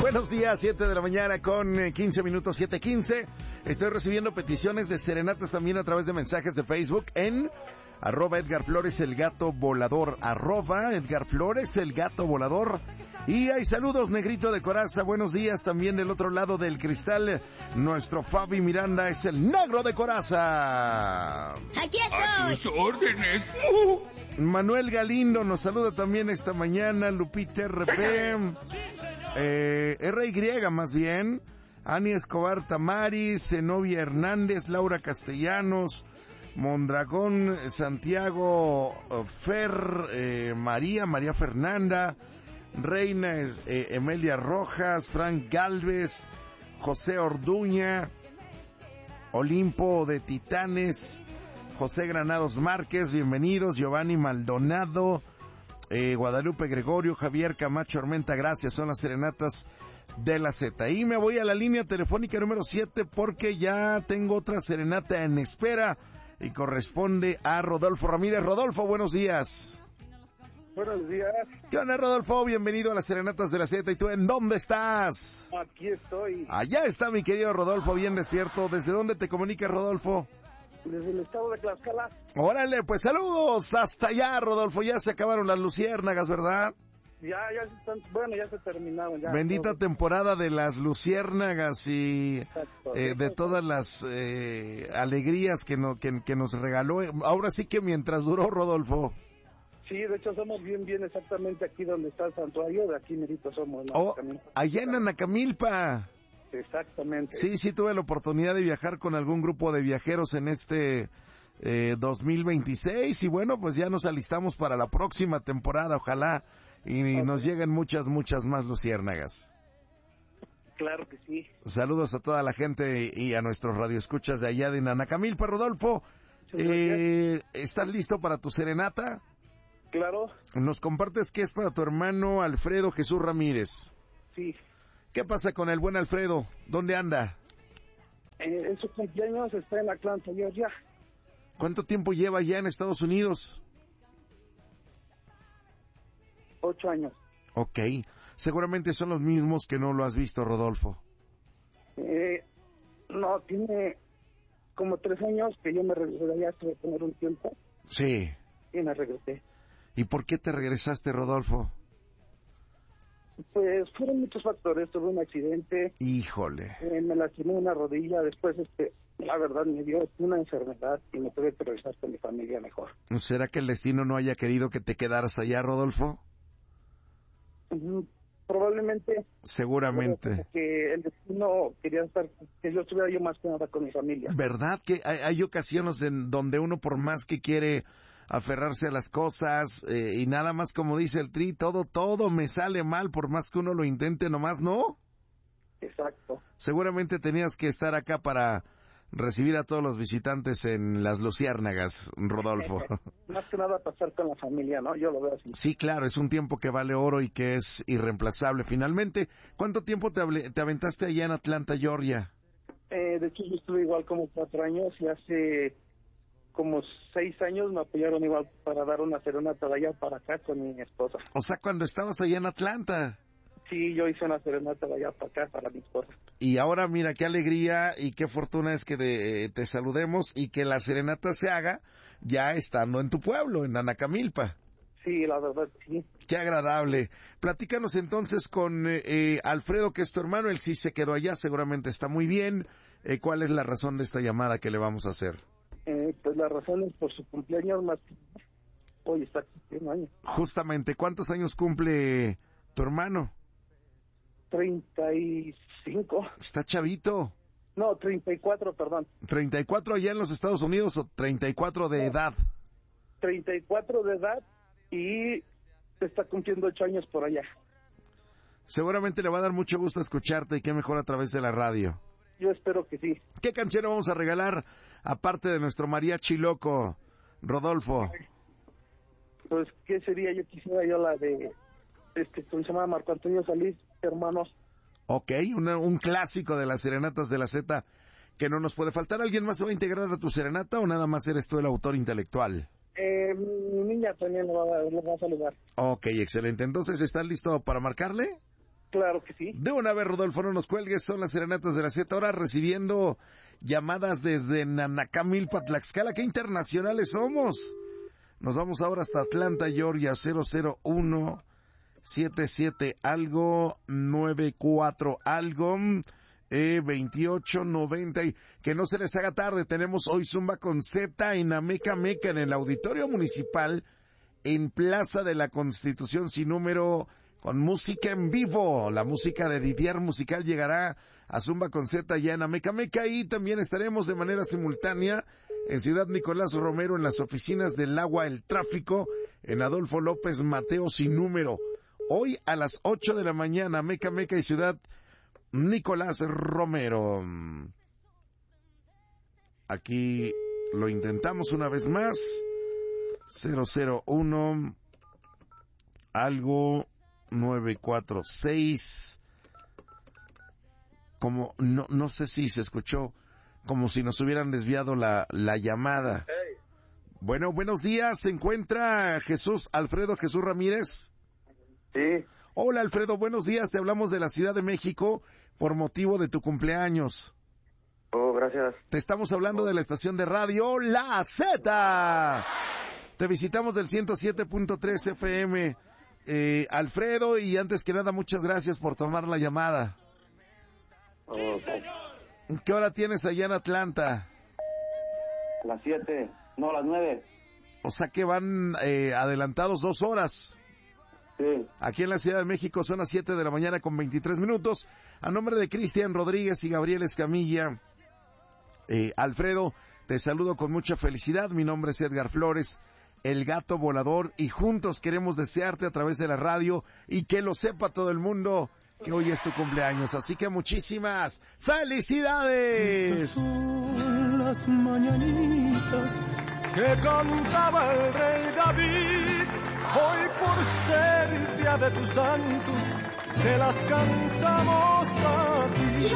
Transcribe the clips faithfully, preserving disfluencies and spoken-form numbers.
Buenos días, siete de la mañana con quince minutos, siete quince. Estoy recibiendo peticiones de serenatas también a través de mensajes de Facebook en arroba Edgar Flores el gato volador, arroba Edgar Flores el gato volador. Y hay saludos, Negrito de Coraza, buenos días. También del otro lado del cristal, nuestro Fabi Miranda es el Negro de Coraza. Aquí estoy. A tus órdenes. Manuel Galindo nos saluda también esta mañana. Lupita R P, eh, R Y más bien, Ani Escobar Tamaris, Zenobia Hernández, Laura Castellanos, Mondragón, Santiago, Fer, eh, María, María Fernanda, Reina eh, Emelia Rojas, Frank Galvez, José Orduña, Olimpo de Titanes, José Granados Márquez, bienvenidos, Giovanni Maldonado, eh, Guadalupe Gregorio, Javier Camacho Armenta, gracias, son las serenatas de la Z. Y me voy a la línea telefónica número siete porque ya tengo otra serenata en espera y corresponde a Rodolfo Ramírez. Rodolfo, buenos días. Buenos días. ¿Qué onda, Rodolfo? Bienvenido a las serenatas de la Z. ¿Y tú en dónde estás? Aquí estoy. Allá está mi querido Rodolfo, bien despierto. ¿Desde dónde te comunicas, Rodolfo? Desde el estado de Tlaxcala. Órale, pues saludos hasta allá, Rodolfo. Ya se acabaron las luciérnagas, ¿verdad? Ya, ya se están, bueno, ya se terminaron. Ya, Bendita todo. temporada de las luciérnagas y Exacto, eh, de todas las eh, alegrías que, no, que, que nos regaló. Ahora sí que mientras duró, Rodolfo. Sí, de hecho somos bien, bien exactamente aquí donde está el santuario. De aquí, merito, somos. Oh, allá en Anacamilpa. Exactamente. Sí, sí tuve la oportunidad de viajar con algún grupo de viajeros en este eh, dos mil veintiséis y bueno, pues ya nos alistamos para la próxima temporada, ojalá y okay. nos lleguen muchas, muchas más luciérnagas. Claro que sí. Saludos a toda la gente y a nuestros radioescuchas de allá de Nanacamilpa. Rodolfo, eh, ¿estás listo para tu serenata? Claro. Nos compartes que es para tu hermano Alfredo Jesús Ramírez. Sí. ¿Qué pasa con el buen Alfredo? ¿Dónde anda? Eh, en su cumpleaños está en Atlanta, Georgia. ¿Cuánto tiempo lleva ya en Estados Unidos? Ocho años. Ok. Seguramente son los mismos que no lo has visto, Rodolfo. Eh, no, tiene como tres años que yo me regresé de allá, estuve tener un tiempo. Sí. Y me regresé. ¿Y por qué te regresaste, Rodolfo? Pues fueron muchos factores, tuve un accidente. Híjole. Eh, me lastimé una rodilla, después este, la verdad me dio una enfermedad y me tuve que regresar con mi familia mejor. ¿Será que el destino no haya querido que te quedaras allá, Rodolfo? Uh-huh. Probablemente. Seguramente. Que el destino quería estar, que yo estuviera yo más que nada con mi familia. ¿Verdad que hay, hay ocasiones en donde uno por más que quiere aferrarse a las cosas eh, y nada más como dice el Tri, todo, todo me sale mal por más que uno lo intente, nomás no? Exacto. Seguramente tenías que estar acá para recibir a todos los visitantes en las luciérnagas, Rodolfo. Más que nada pasar con la familia, ¿no? Yo lo veo así. Sí, claro, es un tiempo que vale oro y que es irreemplazable. Finalmente, ¿cuánto tiempo te, te aventaste allá en Atlanta, Georgia? Eh, de hecho, yo estuve igual como cuatro años y hace como seis años me apoyaron igual para dar una serenata de allá para acá con mi esposa. O sea, cuando estabas allá en Atlanta. Sí, yo hice una serenata de allá para acá para mi esposa. Y ahora mira qué alegría y qué fortuna es que de, te saludemos y que la serenata se haga ya estando en tu pueblo, en Anacamilpa. Sí, la verdad, sí. Qué agradable. Platícanos entonces con eh, Alfredo, que es tu hermano, él sí se quedó allá, seguramente está muy bien. Eh, ¿Cuál es la razón de esta llamada que le vamos a hacer? Eh, pues la razón es por su cumpleaños más que hoy está cumpliendo años. Justamente, ¿cuántos años cumple tu hermano? treinta y cinco. Está chavito. No, treinta y cuatro, perdón. ¿treinta y cuatro allá en los Estados Unidos o treinta y cuatro de edad? treinta y cuatro de edad y está cumpliendo ocho años por allá. Seguramente le va a dar mucho gusto escucharte y qué mejor a través de la radio. Yo espero que sí. ¿Qué canción vamos a regalar aparte de nuestro mariachi loco, Rodolfo? Pues, ¿qué sería? Yo quisiera yo la de, este, ¿cómo se llama? Marco Antonio Solís, Hermanos. Ok, una, un clásico de las serenatas de la Z que no nos puede faltar. ¿Alguien más se va a integrar a tu serenata o nada más eres tú el autor intelectual? Eh, mi niña también lo va, lo va a saludar. Ok, excelente. Entonces, ¿estás listo para marcarle? Claro que sí. De una vez, Rodolfo, no nos cuelgues, son las serenatas de las siete horas, recibiendo llamadas desde Nanacamilpa, Tlaxcala. ¡Qué internacionales somos! Nos vamos ahora hasta Atlanta, Georgia, cero cero uno siete siete algo, nueve cuatro algo, eh, veintiocho noventa. Y que no se les haga tarde, tenemos hoy Zumba con Z en Ameca Meca, en el Auditorio Municipal, en Plaza de la Constitución, sin número, con música en vivo. La música de Didier Musical llegará a Zumba con Z ya en Ameca Meca, y también estaremos de manera simultánea en Ciudad Nicolás Romero, en las oficinas del Agua, el Tráfico, en Adolfo López Mateo, sin número. Hoy a las ocho de la mañana, Ameca Meca y Ciudad Nicolás Romero. Aquí lo intentamos una vez más. cero cero uno algo nueve cuatro seis. Como no no sé si se escuchó como si nos hubieran desviado la la llamada. Hey. Bueno, buenos días. ¿Se encuentra Jesús Alfredo Jesús Ramírez? Sí. Hola, Alfredo, buenos días. Te hablamos de la Ciudad de México por motivo de tu cumpleaños. Oh, gracias. Te estamos hablando de la estación de radio La Z. Te visitamos del ciento siete punto tres F M. Eh, Alfredo, y antes que nada, muchas gracias por tomar la llamada. Oh, okay. ¿Qué hora tienes allá en Atlanta? Las siete, no, las nueve. O sea que van eh, adelantados dos horas. Sí. Aquí en la Ciudad de México son las siete de la mañana con veintitrés minutos. A nombre de Cristian Rodríguez y Gabriel Escamilla, eh, Alfredo, te saludo con mucha felicidad. Mi nombre es Edgar Flores, el gato volador, y juntos queremos desearte a través de la radio, y que lo sepa todo el mundo, que hoy es tu cumpleaños. Así que muchísimas felicidades. Son las mañanitas que cantaba el rey David. Hoy por ser el día de tus santos, se las cantamos a ti.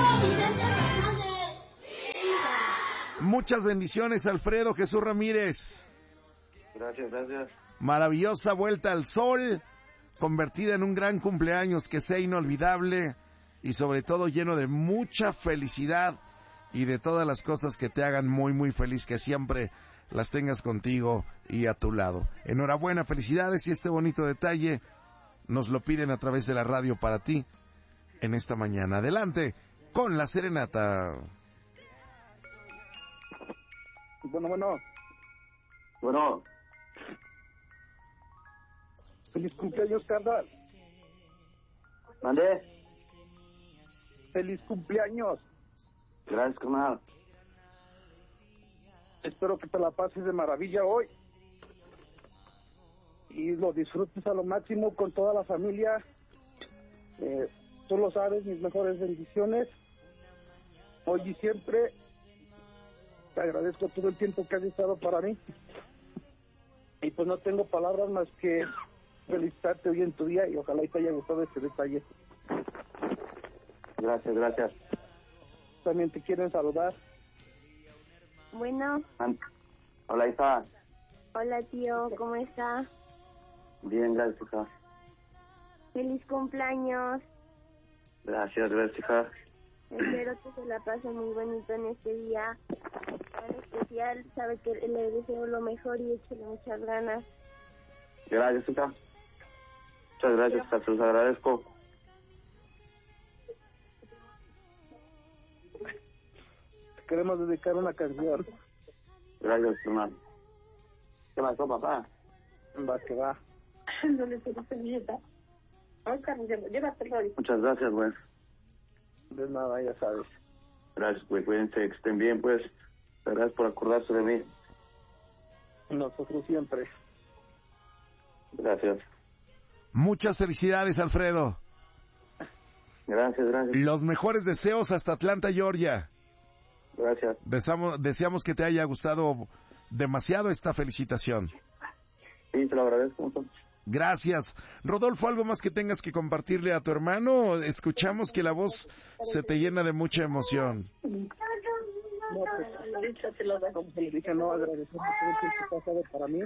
Muchas bendiciones, Alfredo Jesús Ramírez. Gracias, gracias. Maravillosa vuelta al sol, convertida en un gran cumpleaños, que sea inolvidable y sobre todo lleno de mucha felicidad y de todas las cosas que te hagan muy, muy feliz, que siempre las tengas contigo y a tu lado. Enhorabuena, felicidades, y este bonito detalle nos lo piden a través de la radio para ti en esta mañana. Adelante con la serenata. Bueno, bueno. Bueno. Feliz cumpleaños, carnal. ¿Mandé? Feliz cumpleaños. Gracias, carnal. Espero que te la pases de maravilla hoy y lo disfrutes a lo máximo con toda la familia. Eh, tú lo sabes, mis mejores bendiciones hoy y siempre. Te agradezco todo el tiempo que has estado para mí, y pues no tengo palabras más que felicitarte hoy en tu día, y ojalá y te haya gustado este detalle. Gracias, gracias. También te quieren saludar. Bueno. Hola, hija. Hola, tío, ¿cómo está? Bien, gracias, hija. Feliz cumpleaños. Gracias, gracias, hija. Espero que se la pase muy bonito en este día tan especial. Sabe que le deseo lo mejor y échale muchas ganas. Gracias, hija. Muchas gracias, hija, se los agradezco. Queremos dedicar una canción. Gracias, hermano. ¿Qué pasó, papá? Va, que va. No le pido servilleta. Oscar, llévatelo. Muchas gracias, güey. De nada, ya sabes. Gracias, güey. Cuídense, que estén bien, pues. Gracias por acordarse de mí. Nosotros siempre. Gracias. Muchas felicidades, Alfredo. Gracias, gracias. Los mejores deseos hasta Atlanta, Georgia. Gracias. Deseamos, deseamos que te haya gustado demasiado esta felicitación. Sí, te lo agradezco mucho. Gracias. Rodolfo, ¿algo más que tengas que compartirle a tu hermano? Escuchamos que la voz se te llena de mucha emoción. No, pues, como se le dije, no, agradecer todo el tiempo que ha pasado para mí.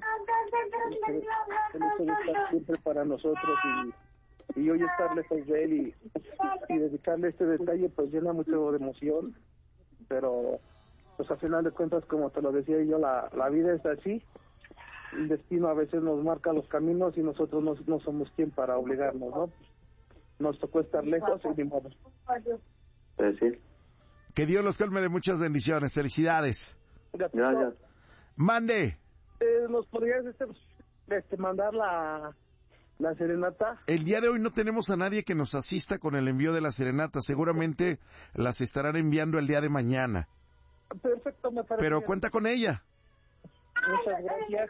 El hecho de estar siempre para nosotros y, y hoy estar lejos de él y y dedicarle este detalle pues llena mucho de emoción, pero pues al final de cuentas, como te lo decía yo, la, la vida es así, el destino a veces nos marca los caminos y nosotros no, no somos quien para obligarnos, ¿no? Nos tocó estar lejos y ni modo. Pues sí. Que Dios los colme de muchas bendiciones. Felicidades. Gracias. Mande. Eh, ¿Nos podrías este, este, mandar la, la serenata? El día de hoy no tenemos a nadie que nos asista con el envío de la serenata. Seguramente las estarán enviando el día de mañana. Perfecto, me parece. Pero bien. cuenta con ella. Muchas gracias.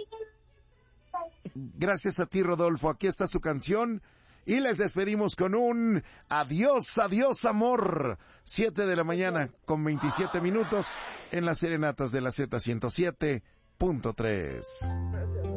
Gracias a ti, Rodolfo. Aquí está su canción. Y les despedimos con un adiós, adiós, amor. Siete de la mañana con veintisiete minutos en las serenatas de la Z ciento siete punto tres. Gracias.